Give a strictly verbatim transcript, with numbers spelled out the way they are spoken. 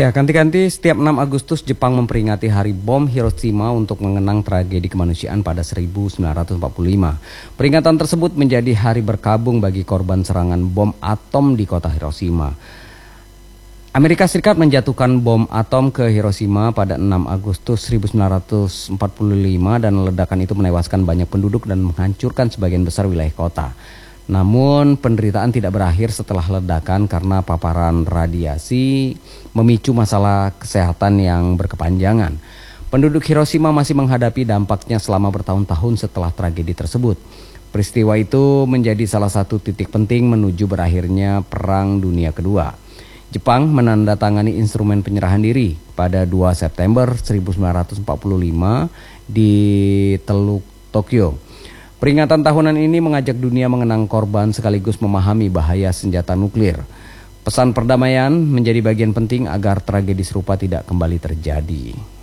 Ya, ganti-ganti setiap enam Agustus Jepang memperingati Hari Bom Hiroshima untuk mengenang tragedi kemanusiaan pada seribu sembilan ratus empat puluh lima. Peringatan tersebut menjadi hari berkabung bagi korban serangan bom atom di kota Hiroshima. Amerika Serikat menjatuhkan bom atom ke Hiroshima pada enam Agustus seribu sembilan ratus empat puluh lima dan ledakan itu menewaskan banyak penduduk dan menghancurkan sebagian besar wilayah kota. Namun penderitaan tidak berakhir setelah ledakan karena paparan radiasi memicu masalah kesehatan yang berkepanjangan. Penduduk Hiroshima masih menghadapi dampaknya selama bertahun-tahun setelah tragedi tersebut. Peristiwa itu menjadi salah satu titik penting menuju berakhirnya Perang Dunia Kedua. Jepang menandatangani instrumen penyerahan diri pada dua September seribu sembilan ratus empat puluh lima di Teluk Tokyo. Peringatan tahunan ini mengajak dunia mengenang korban sekaligus memahami bahaya senjata nuklir. Pesan perdamaian menjadi bagian penting agar tragedi serupa tidak kembali terjadi.